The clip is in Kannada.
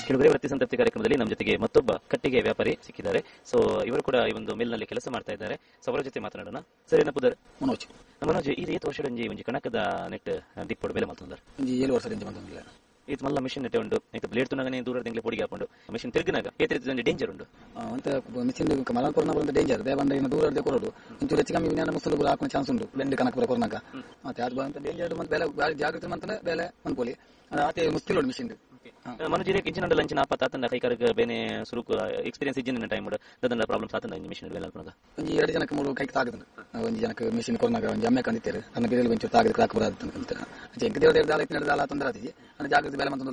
ಕೆಲವರೇ ವೃತ್ತಿ ಸಂತೃಪ್ತಿ ಕಾರ್ಯಕ್ರಮದಲ್ಲಿ ನಮ್ಮ ಜೊತೆಗೆ ಮತ್ತೊಬ್ಬ ಕಟ್ಟಿಗೆ ವ್ಯಾಪಾರಿ ಸಿಕ್ಕಿದ್ದಾರೆ. ಸೊ ಇವರು ಕೂಡ ಈ ಒಂದು ಮಿಲ್ನಲ್ಲಿ ಕೆಲಸ ಮಾಡ್ತಾ ಇದ್ದಾರೆ. ಸೊ ಅವರ ಜೊತೆ ಮಾತನಾಡೋಣ. ಸರ್ ಏನಪ್ಪುದರ್ ಮನೋಜ್ ಇದು 8 ವರ್ಷದ ಒಂಜಿ ಕಣಕದ ನೆಟ್ ದಿಪ್ಪೊಡು ಬೆಲೆ ಮಾತಂದಾರ 7 ವರ್ಷದಿಂದ ಬಂದಿಲ್ಲ. ಇದು ಮಲ್ಲ ಮಿಷಿನ್ ನೆಟ್ಟೆ ಉಂಡು ಬ್ಲೇಡ್ ತುನಾಗನೆ ದೂರ ತಿಂಗಳು ಪೊಡಿಗೆ ಹಾಕೊಂಡು ಮಿಷಿನ್ ತಿರುಗಿನಾಗ ಏತರಿದ ಡೇಂಜರ್ ಉಂಡು ಅಂತ ಮಿಷಿನ್ ಮಲಪುರನ ಬರೋದು ಡೇಂಜರ್ ದೇವಂಡ ದೂರ ಕೊಡೋದು ಒಂಚೂರು ಹೆಚ್ಚು ಕಮ್ಮಿ ವಿಜ್ಞಾನ ಮುಸಲು ಕೂಡ ಹಾಕೋ ಚಾನ್ಸ್ ಉಂಟು ಬೆಂಡ್ ಕನಕ ಕೊರನಾಗ ಮತ್ತೆ ಅದು ಬಂತ ಡೇಂಜರ್ ಮತ್ತೆ ಬೆಲೆ ಜಾಗ್ರತೆ ಮಂತನೆ ಬೆಲೆ ಅನ್ಕೋಲಿ ಆತೆ ಮುಸ್ತಿಲ್ ಮಿಷಿನ್ ಮನುಜರಿಗೆ ಇಂಜಿನ್ ಅಂಡ ಲಂಚಿನ ಆಪ ತಾತಂದ ಕೈಕಾರಕ್ಕೆ ಬೇನೆ ಸುರು ಎಕ್ಸ್ಪೀರಿಯನ್ಸ್ ಇಂಜಿನ್ ಟೈಮ್ ದಂಡ ಪ್ರಾಬ್ಲಮ್ಸ್ ಆತಂದ ಮಿಷಿನ್ ಬೆಲೆ ಅನ್ಕೊಂಡಾಗ ಒಂಜಿ 2 ಜನಕ್ಕೆ 3 ಕೈಗೆ ತಾಗದ ಒಂಜಿ ಜನಕ್ಕೆ ಮಿಷಿನ್ ಕೊರನಾಗ ಒಂಜಿ ಅಮ್ಮೆ ಕಂದಿತ್ತೇರು ನನ್ನ ಬೇರೆ ಒಂಚೂರು ತಾಗದ ಕ್ರಾಕ್ ಬರೋದು ಅಂತ ಎಂಕ ದೇವರ ದಾಲ ತೊಂದರೆ ಆತಿಜಿ ಜಾಗ್ರತೆ ಬೆಲೆ ಮಂತ